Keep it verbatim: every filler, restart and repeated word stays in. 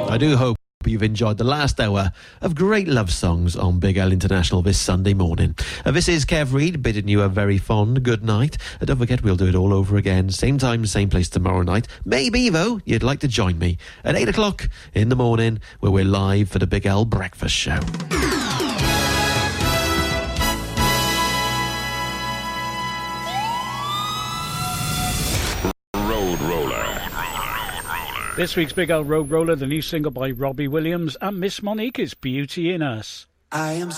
I do hope you've enjoyed the last hour of great love songs on Big L International this Sunday morning. Uh, this is Kev Reid bidding you a very fond good night. Uh, don't forget, we'll do it all over again, same time, same place tomorrow night. Maybe, though, you'd like to join me at eight o'clock in the morning, where we're live for the Big L Breakfast Show. This week's Big L Road Roller, the new single by Robbie Williams and Miss Monica's Beauty in Us. I am